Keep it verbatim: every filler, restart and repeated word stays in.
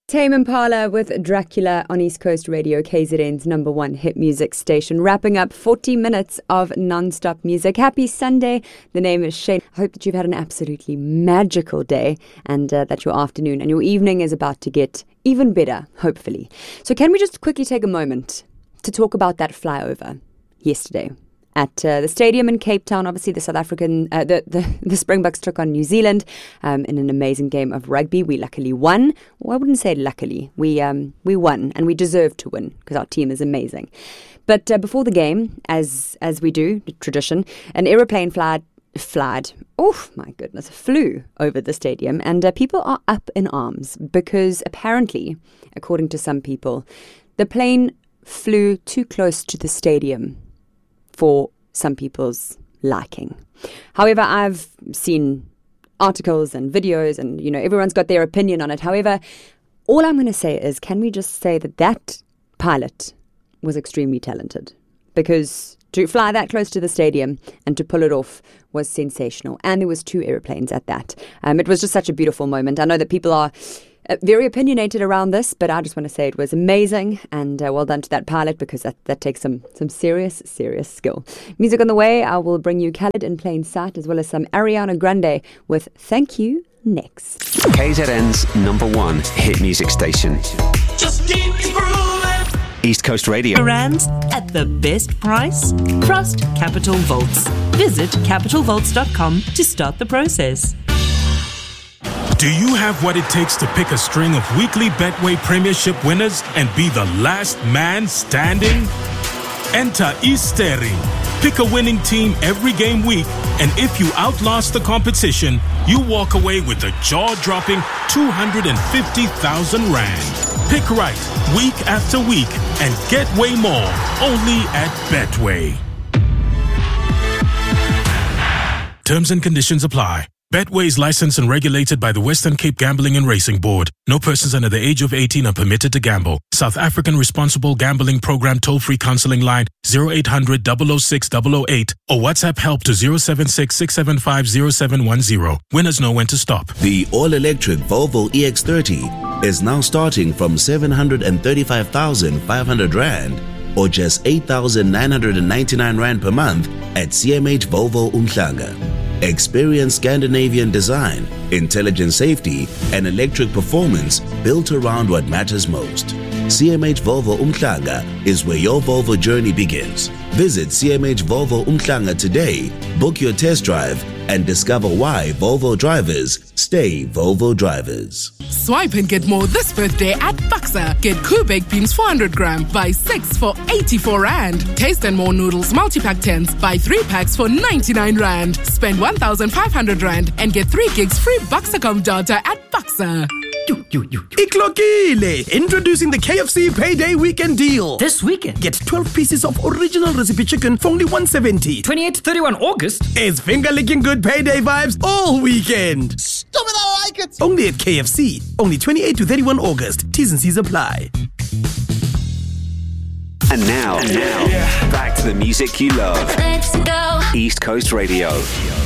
Tame Impala with Dracula on East Coast Radio, K Z N's number one hit music station. Wrapping up forty minutes of non-stop music. Happy Sunday. The name is Shane. I hope that you've had an absolutely magical day and uh, that your afternoon and your evening is about to get even better, hopefully. So can we just quickly take a moment to talk about that flyover yesterday? At uh, the stadium in Cape Town, obviously the South African, uh, the, the the Springboks took on New Zealand um, in an amazing game of rugby. We luckily won. Well, I wouldn't say luckily. We um, we won, and we deserved to win because our team is amazing. But uh, before the game, as as we do, tradition, an aeroplane flied, flied, oh my goodness, flew over the stadium, and uh, people are up in arms because apparently, according to some people, the plane flew too close to the stadium for some people's liking. However, I've seen articles and videos and, you know, everyone's got their opinion on it. However, all I'm going to say is, can we just say that that pilot was extremely talented? Because to fly that close to the stadium and to pull it off was sensational. And there was two airplanes at that. Um, it was just such a beautiful moment. I know that people are Uh, very opinionated around this, but I just want to say it was amazing, and uh, well done to that pilot, because that, that takes some some serious, serious skill. Music on the way. I will bring you Khaled in Plain Sight, as well as some Ariana Grande with Thank You next. K Z N's number one hit music station. Just keep grooving. East Coast Radio. Brands at the best price? Trust Capital Vaults. Visit capital vaults dot com to start the process. Do you have what it takes to pick a string of weekly Betway Premiership winners and be the last man standing? Enter Easteri. Pick a winning team every game week, and if you outlast the competition, you walk away with a jaw-dropping two hundred fifty thousand rand. Pick right week after week and get way more only at Betway. Terms and conditions apply. Betway is licensed and regulated by the Western Cape Gambling and Racing Board. No persons under the age of eighteen are permitted to gamble. South African Responsible Gambling Program toll-free counseling line zero eight hundred, double oh six, double oh eight or WhatsApp help to zero seven six, six seven five, zero seven one zero. Winners know when to stop. The all-electric Volvo E X thirty is now starting from seven hundred thirty-five thousand five hundred rand or just eight thousand nine hundred ninety-nine rand per month at C M H Volvo Umhlanga. Experience Scandinavian design, intelligent safety, and electric performance built around what matters most. C M H Volvo Umhlanga is where your Volvo journey begins. Visit C M H Volvo Umhlanga today, book your test drive, and discover why Volvo drivers stay Volvo drivers. Swipe and get more this birthday at Buxa. Get Kubek Beams four hundred gram, buy six for eighty-four rand. Taste and More Noodles multi-pack tens, buy three packs for ninety-nine rand. Spend one thousand five hundred rand and get three gigs free Buxacom data at Buxa. Iklokile! Introducing the K F C Payday Weekend Deal. This weekend? Get twelve pieces of original recipe chicken for only one seventy. twenty-eighth to thirty-first August? It's finger-licking good payday vibes all weekend. Stop it, I like it! Only at K F C. Only twenty-eighth to thirty-first August. T's and C's apply. And now, and now, yeah. back to the music you love. Let's go. East Coast Radio.